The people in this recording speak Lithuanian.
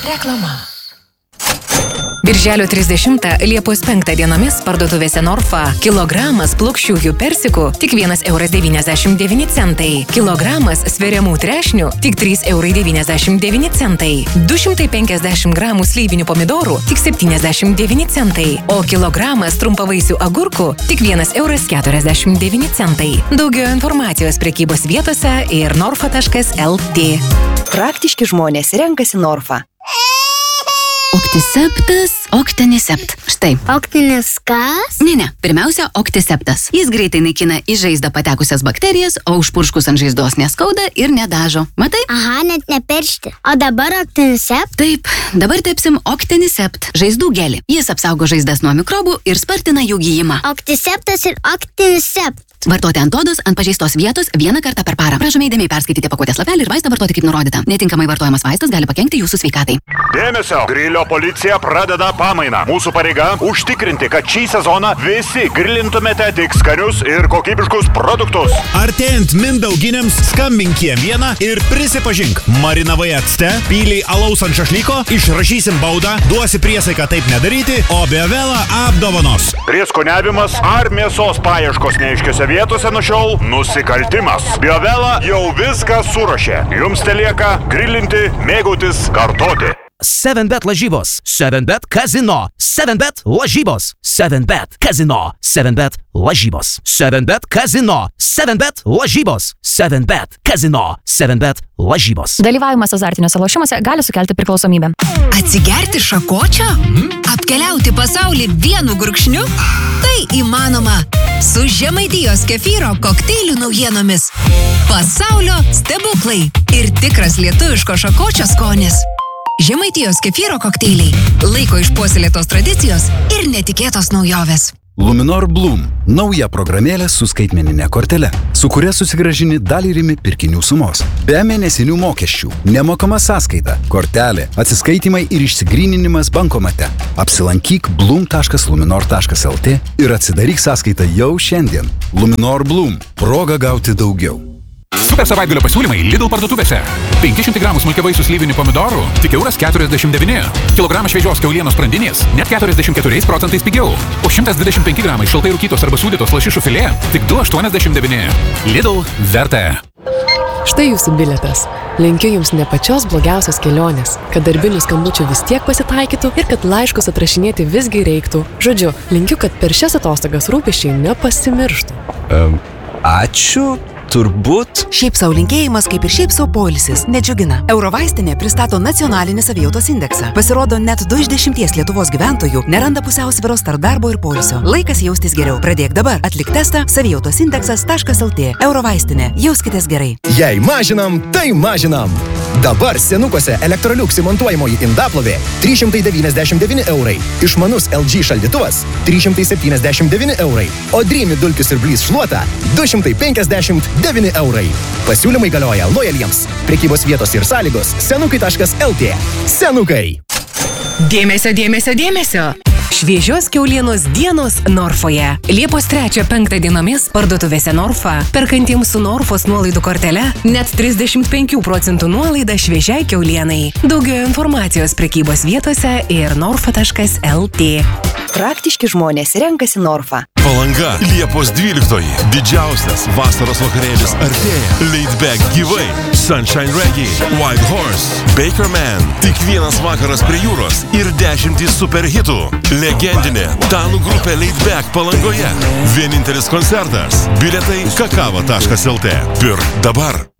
Reklama. Birželio 30 Liepos 5 dienomis parduotuvėse Norfa kilogramas plokščiųjų persikų tik 1,99 €. Kilogramas sveriamų trešnių tik 3,99 €. 250 gramų slyvinių pomidorų tik 79 centai. O kilogramas trumpavaisių agurkų tik 1,49 €. Daugiau informacijos prekybos vietose ir norfa.lt. Praktiški žmonės renkasi Norfa. Oktiseptas, Octanisept. Štai. Oktinis kas? Ne, pirmiausia, Oktiseptas. Jis greitai naikina į žaizdą patekusias bakterijas, o užpurškus ant žaizdos neskauda ir nedažo. Matai? Aha, net nepiršti. O dabar Octanisept? Taip, dabar tepsim Octanisept, žaizdų gelį. Jis apsaugo žaizdas nuo mikrobų ir spartina jų gijimą. Octiseptas ir Octanisept. Vartoti ant odos, ant pažeistos vietos vieną kartą per parą. Prašome įdėmiai perskaityti pakuotės lapelį ir vaistą vartoti kaip nurodyta. Netinkamai vartojamas vaistas gali pakenkti jūsų sveikatai. Dėmesio! Grilio policija pradeda pamainą. Mūsų pareiga užtikrinti, kad šį sezoną visi grilintumėte tik skanius ir kokybiškus produktus. Artėjant mindauginiams skambink jiem vieną ir prisipažink. Marinavai acte, pyliai alaus ant šašlyko, išrašysim baudą, duosi priesaiką taip nedaryti, o Biovelą apdovanos. Prieskoniavimas ar mėsos paieškos neaiškiose vietose nuo šiol nusikaltimas. Biovela jau viską surašė. Jums telieka grilinti, mėgautis, kartoti. 7bet lažybos, 7bet kazino, 7bet lažybos, 7bet kazino, 7bet lažybos, 7bet kazino, 7bet lažybos, 7bet kazino, 7bet lažybos. Dalyvavimas azartiniuose lošimuose gali sukelti priklausomybę. Atsigerti šakočio? Apkeliauti pasaulį vienu gurkšniu? Tai įmanoma. Su Žemaitijos kefyro kokteilių naujienomis. Pasaulio stebuklai ir tikras lietuviško šakočio skonis. Žemaitijos kefyro kokteiliai. Laiko išpuoselėtos tradicijos ir netikėtos naujovės. Luminor Bloom – nauja programėlė su skaitmeninė kortele, su kuria susigrąžini dalį rimi pirkinių sumos. Be mėnesinių mokesčių, nemokama sąskaita, kortelė, atsiskaitimai ir išsigryninimas bankomate. Apsilankyk bloom.luminor.lt ir atsidaryk sąskaitą jau šiandien. Luminor Bloom – proga gauti daugiau. Super savaitgalio pasiūlymai Lidl parduotuvėse. 500 gramų smulkiavaisių slyvinių pomidorų tik €1,49. Kilogramas šviežios kiaulienos sprandinės net 44% pigiau. O 125 gramai šaltai rūkytos arba sūdytos lašišų filė tik €2,89. Lidl verta. Štai jūsų bilietas. Linkiu jums ne pačios blogiausios kelionės, kad darbinių skambučių vis tiek pasitaikytų ir kad laiškus atrašinėti visgi reiktų. Žodžiu, linkiu, kad per šias atostogas rūpesčiai nepasimirštų. Ačiū. Turbūt. Šiaip sau linkėjimas, kaip ir šiaip sau poilsis, nedžiugina. Eurovaistinė pristato nacionalinį savijautos indeksą. Pasirodo, net 2 iš 10 Lietuvos gyventojų neranda pusiausvyros tarp darbo ir poilsio. Laikas jaustis geriau. Pradėk dabar. Atlik testą savijautosindeksas.lt. Eurovaistinė. Jauskitės gerai. Jei mažinam, tai mažinam. Dabar senukuose Electrolux įmontuojamoji indaplovė 399 €. Išmanus LG šaldytuvas 379 €. O Dreamy dulkių siurblys šluota 259 €. Pasiūlymai galioja lojaliems. Prekybos vietos ir sąlygos senukai.lt. Senukai. Dėmesio, dėmesio, dėmesio. Šviežios kiaulienos dienos Norfoje. Liepos 3-5 dienomis parduotuvėse Norfa. Perkantiems su Norfos nuolaidų kortele net 35% nuolaida šviežiai kiaulienai. Daugiau informacijos prekybos vietose ir norfa.lt. Praktiški žmonės renkasi Norfa. Palanga, Liepos 12. Didžiausias vasaros vakarėlis artėja. Laidback gyvai. Sunshine Reggae, White Horse, Baker Man. Tik vienas vakaras prie jūros ir 10 superhitų. Legendinė danų grupė Laidback Palangoje. Vienintelis koncertas. Bilietai kakava.lt. Pirk dabar.